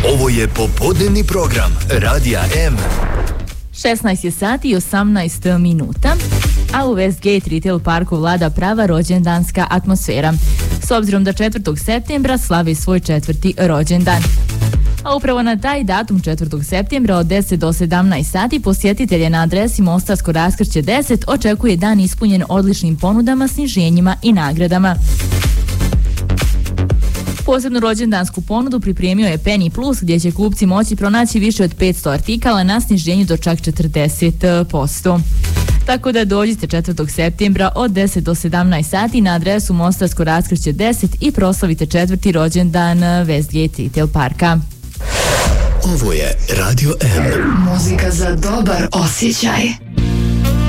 Ovo je popodnevni program Radija M. 16 je sati i 18 minuta, a u Westgate Retail Parku vlada prava rođendanska atmosfera, s obzirom da 4. septembra slavi svoj 4. rođendan. A upravo na taj datum 4. septembra od 10 do 17 sati posjetitelje na adresi Mostarsko raskršće 10 očekuje dan ispunjen odličnim ponudama, sniženjima i nagradama. Posebnu rođendansku ponudu pripremio je Penny Plus, gdje će kupci moći pronaći više od 500 artikala na sniženju do čak 40%. Tako da dođite 4. septembra od 10 do 17 sati na adresu Mostarsko raskršće 10 i proslavite 4. rođendan Westgate Retail Parka. Ovo je Radio M. Muzika za dobar osjećaj.